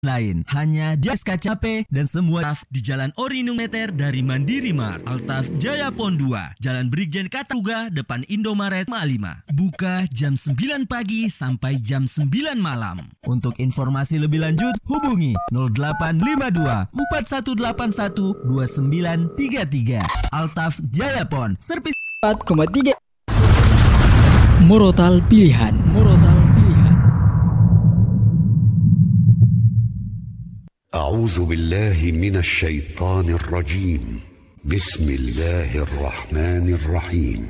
lain hanya di SKCP dan semua di Jalan Orinung Meter dari Mandiri Mart, Altaf Jaya Pon 2, Jalan Brigjen Kataluga depan Indomaret 5. Buka jam 9 pagi sampai jam 9 malam. Untuk informasi lebih lanjut hubungi 0852 4181 2933. Altaf Jaya Pon, servis 4,3 Morotal Pilihan. أعوذ بالله من الشيطان الرجيم. بسم الله الرحمن الرحيم.